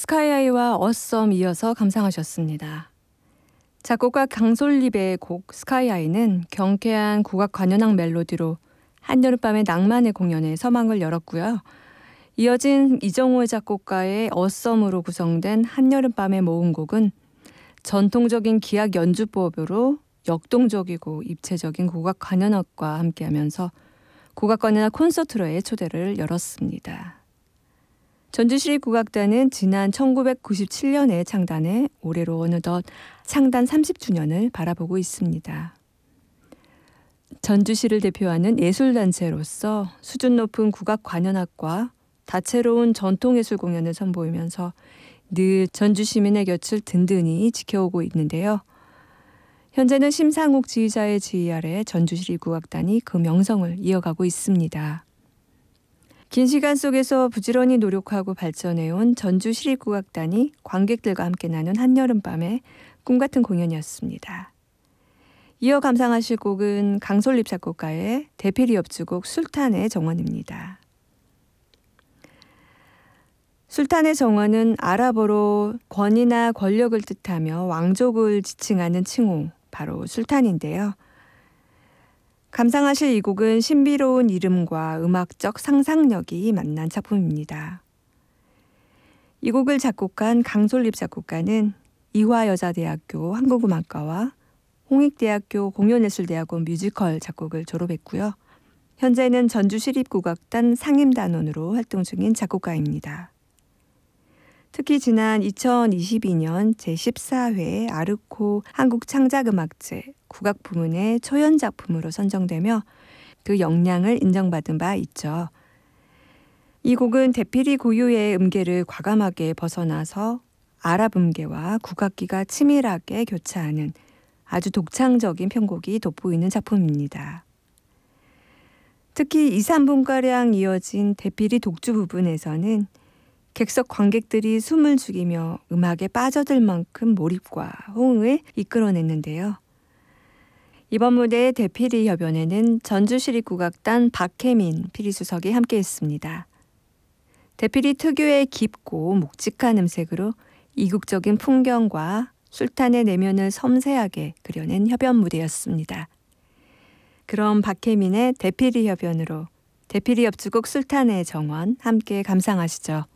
스카이아이와 어썸 이어서 감상하셨습니다. 작곡가 강솔립의 곡 스카이아이는 경쾌한 국악 관현악 멜로디로 한여름밤의 낭만의 공연에 서막을 열었고요. 이어진 이정호 작곡가의 어썸으로 구성된 한여름밤의 모음곡은 전통적인 기악 연주법으로 역동적이고 입체적인 국악 관현악과 함께하면서 국악 관현악 콘서트로의 초대를 열었습니다. 전주시립국악단은 지난 1997년에 창단해 올해로 어느덧 창단 30주년을 바라보고 있습니다. 전주시를 대표하는 예술단체로서 수준 높은 국악 관현악과 다채로운 전통예술 공연을 선보이면서 늘 전주 시민의 곁을 든든히 지켜오고 있는데요. 현재는 심상욱 지휘자의 지휘 아래 전주시립국악단이 그 명성을 이어가고 있습니다. 긴 시간 속에서 부지런히 노력하고 발전해온 전주시립국악단이 관객들과 함께 나눈 한여름밤의 꿈같은 공연이었습니다. 이어 감상하실 곡은 강솔립 작곡가의 대필이 엽주곡 술탄의 정원입니다. 술탄의 정원은 아랍어로 권위나 권력을 뜻하며 왕족을 지칭하는 칭호, 바로 술탄인데요. 감상하실 이 곡은 신비로운 이름과 음악적 상상력이 만난 작품입니다. 이 곡을 작곡한 강솔립 작곡가는 이화여자대학교 한국음악과와 홍익대학교 공연예술대학원 뮤지컬 작곡을 졸업했고요. 현재는 전주시립국악단 상임단원으로 활동 중인 작곡가입니다. 특히 지난 2022년 제14회 아르코 한국창작음악제 국악 부문의 초연작품으로 선정되며 그 역량을 인정받은 바 있죠. 이 곡은 대필이 고유의 음계를 과감하게 벗어나서 아랍 음계와 국악기가 치밀하게 교차하는 아주 독창적인 편곡이 돋보이는 작품입니다. 특히 2, 3분가량 이어진 대필이 독주 부분에서는 객석 관객들이 숨을 죽이며 음악에 빠져들 만큼 몰입과 호응을 이끌어냈는데요. 이번 무대의 대피리 협연에는 전주시립국악단 박혜민 피리수석이 함께했습니다. 대피리 특유의 깊고 묵직한 음색으로 이국적인 풍경과 술탄의 내면을 섬세하게 그려낸 협연 무대였습니다. 그럼 박혜민의 대피리 협연으로 대피리 엽주곡 술탄의 정원 함께 감상하시죠.